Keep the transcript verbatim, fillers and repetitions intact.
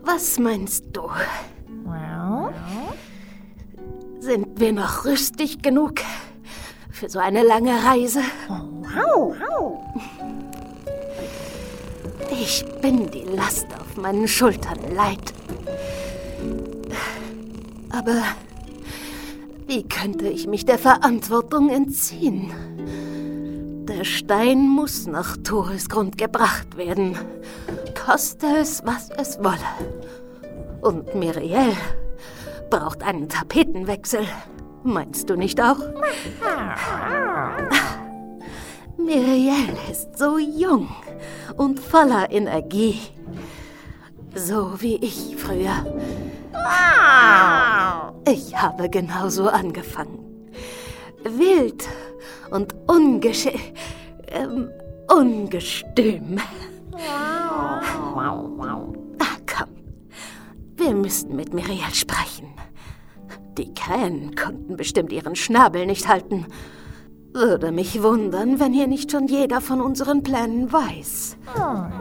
Was meinst du? Well? Sind wir noch rüstig genug für so eine lange Reise? Wow. Ich bin die Last auf meinen Schultern leid. Aber wie könnte ich mich der Verantwortung entziehen? Der Stein muss nach Toresgrund gebracht werden, koste es, was es wolle. Und Miriel braucht einen Tapetenwechsel. Meinst du nicht auch? Miriel ist so jung und voller Energie. So wie ich früher. Ich habe genauso angefangen. Wild und ungesche... Ähm, ungestüm. Ah, komm. Wir müssten mit Miriel sprechen. Die Krähen konnten bestimmt ihren Schnabel nicht halten. Würde mich wundern, wenn hier nicht schon jeder von unseren Plänen weiß.